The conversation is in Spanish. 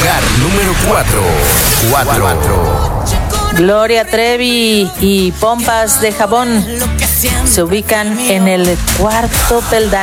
Lugar número 4. Gloria Trevi y Pompas de Jabón se ubican en el cuarto peldaño.